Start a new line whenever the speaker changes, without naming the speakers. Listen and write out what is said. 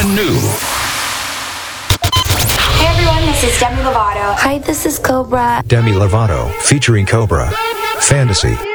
brand new.
Hey everyone, this is Demi Lovato.
Hi, this is Cobra.
Demi Lovato, featuring Cobra. Fantasy.